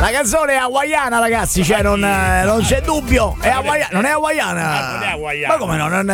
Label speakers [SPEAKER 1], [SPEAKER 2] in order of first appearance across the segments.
[SPEAKER 1] La canzone è hawaiana, ragazzi, cioè non c'è dubbio. È hawaiana, non è hawaiana.
[SPEAKER 2] Non è hawaiana.
[SPEAKER 1] Ma come no? Non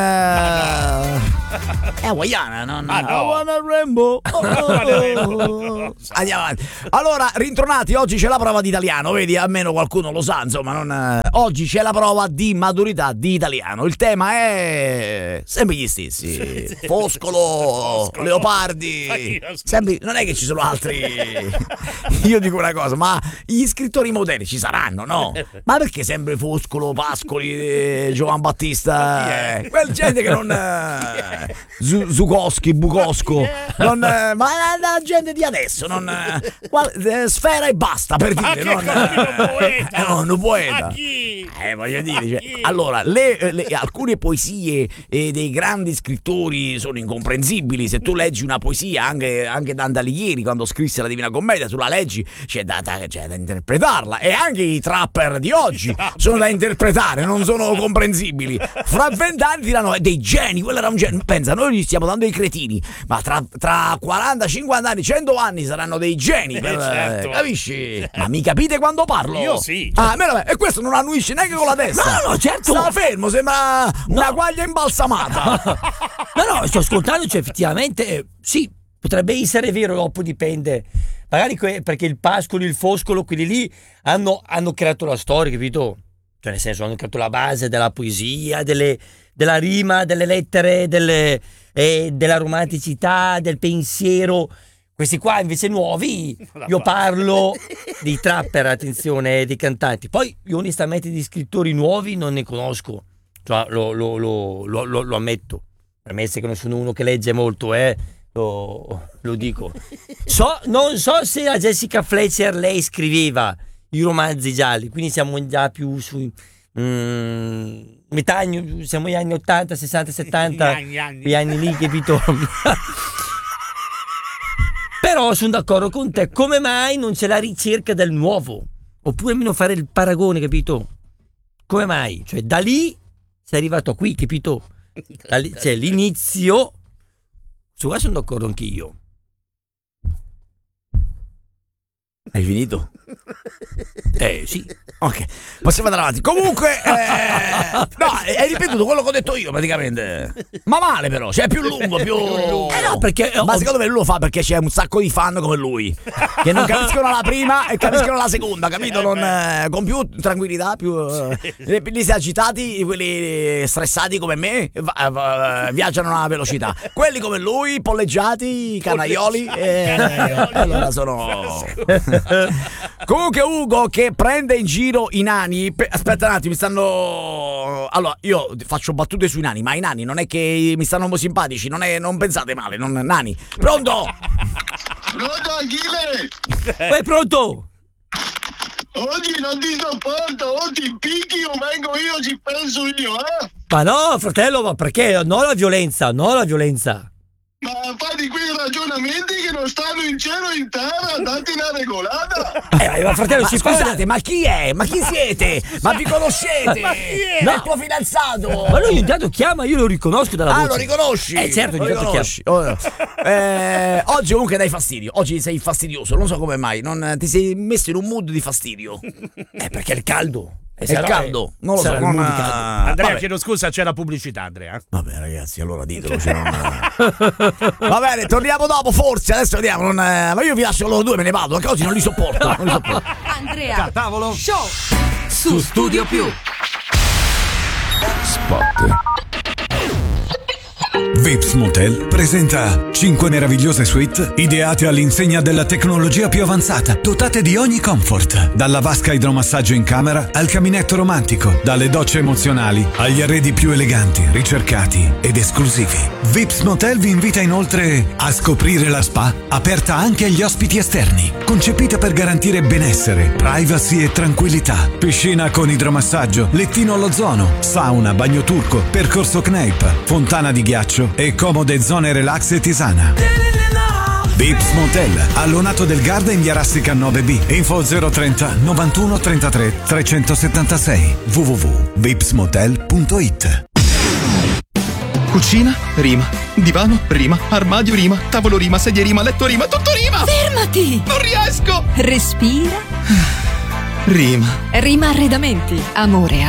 [SPEAKER 1] è hawaiana, non
[SPEAKER 2] no.
[SPEAKER 1] I wanna rainbow. Andiamo avanti. Allora, rintornati, oggi c'è la prova di italiano, vedi, almeno qualcuno lo sa, insomma, non oggi c'è la prova di maturità di italiano. Il tema è sempre gli stessi. Foscolo, Leopardi. Sempre, non è che ci sono altri. Io dico una cosa, ma gli scrittori moderni ci saranno, no? Ma perché sempre Foscolo, Pascoli, Giovan Battista, quel gente che non Zukowski, Bukosco, ma la gente di adesso, Sfera e basta, per dire, un poeta. Voglio dire, cioè, allora, alcune poesie dei grandi scrittori sono incomprensibili. Se tu leggi una poesia, anche Dante Alighieri, quando scrisse la Divina Commedia, tu la leggi, c'è da interpretarla, e anche i trapper di oggi sono da interpretare, non sono comprensibili. Fra 20 anni diranno dei geni, quello era un genio. Pensa, noi gli stiamo dando dei cretini, ma tra 40, 50 anni, 100 anni saranno dei geni,
[SPEAKER 3] certo.
[SPEAKER 1] Capisci? Ma mi capite quando parlo?
[SPEAKER 2] Io sì.
[SPEAKER 1] E questo non annuisce neanche con la testa.
[SPEAKER 3] No, certo.
[SPEAKER 1] Sta fermo, sembra una guaglia imbalsamata.
[SPEAKER 3] No, sto ascoltando, cioè effettivamente sì, potrebbe essere vero, dopo dipende. Magari perché il Pascoli, il Foscolo, quelli lì hanno creato la storia, capito? Cioè, nel senso, hanno creato la base della poesia, della rima, delle lettere, della romanticità, del pensiero. Questi qua invece nuovi, io parlo dei trapper, attenzione, dei cantanti. Poi io onestamente di scrittori nuovi non ne conosco, cioè, lo ammetto. Premesso che non sono uno che legge molto, lo dico. Non so se a Jessica Fletcher lei scriveva i romanzi gialli, quindi siamo già più sui metà anni, siamo negli anni 80, 60, 70, gli anni lì, capito? Però sono d'accordo con te, come mai non c'è la ricerca del nuovo? Oppure almeno fare il paragone, capito? Come mai? Cioè da lì sei arrivato a qui, capito? Cioè l'inizio, su questo sono d'accordo anch'io.
[SPEAKER 1] Hai finito?
[SPEAKER 3] Sì.
[SPEAKER 1] Ok, possiamo andare avanti. Comunque, no, hai ripetuto quello che ho detto io praticamente. Ma male però, cioè è più lungo, più.
[SPEAKER 3] No, perché.
[SPEAKER 1] Ma secondo me lui lo fa perché c'è un sacco di fan come lui che non capiscono la prima e capiscono la seconda, capito? Con più tranquillità, più lì si agitati, quelli stressati come me viaggiano a una velocità. Quelli come lui, polleggiati, canaioli, allora sono. Comunque Ugo che prende in giro i nani. Aspetta un attimo, mi stanno. Allora, io faccio battute sui nani, ma i nani non è che mi stanno simpatici, non pensate male, nani. Pronto?
[SPEAKER 4] Pronto, Achille?
[SPEAKER 3] Pronto?
[SPEAKER 4] Oggi non ti sopporto, o ti picchi o vengo io, ci penso io,
[SPEAKER 3] Ma no, fratello, ma perché? No la violenza.
[SPEAKER 4] Ma fai di quei ragionamenti che non stanno in cielo in terra, datti una regolata.
[SPEAKER 1] Ma fratello, scusate, ma chi è? Ma chi siete? Ma vi conoscete? Ma chi è? No. Il tuo fidanzato?
[SPEAKER 3] Ma lui intanto chiama, io lo riconosco dalla voce.
[SPEAKER 1] Lo riconosci?
[SPEAKER 3] Certo,
[SPEAKER 1] lo riconosci. Oggi comunque dai fastidio. Oggi sei fastidioso, non so come mai. Non ti sei messo in un mood di fastidio.
[SPEAKER 3] Perché è il caldo.
[SPEAKER 1] È il caldo, non lo so.
[SPEAKER 2] Andrea, chiedo scusa, c'è la pubblicità, Andrea.
[SPEAKER 1] Vabbè, ragazzi, allora ditelo. Va bene, torniamo dopo, forse. Adesso vediamo. Ma io vi lascio loro due, me ne vado, perché oggi non li sopporto.
[SPEAKER 5] Andrea,
[SPEAKER 2] tavolo
[SPEAKER 5] show su Studio Più.
[SPEAKER 6] Spot. Vips Motel presenta 5 meravigliose suite ideate all'insegna della tecnologia più avanzata, dotate di ogni comfort, dalla vasca idromassaggio in camera al caminetto romantico, dalle docce emozionali agli arredi più eleganti, ricercati ed esclusivi. Vips Motel vi invita inoltre a scoprire la spa, aperta anche agli ospiti esterni, concepita per garantire benessere, privacy e tranquillità. Piscina con idromassaggio, lettino all'ozono, sauna, bagno turco, percorso Kneip, fontana di ghiaccio e comode zone relax e tisana. Vips Motel, allonato del Garda in via Rassica 9B. Info 030 91 33 376. www.vipsmotel.it.
[SPEAKER 7] Cucina, rima. Divano, rima. Armadio, rima. Tavolo, rima. Sedie, rima. Letto, rima. Tutto rima.
[SPEAKER 5] Fermati!
[SPEAKER 7] Non riesco!
[SPEAKER 5] Respira.
[SPEAKER 7] rima.
[SPEAKER 5] Rima Arredamenti. Amore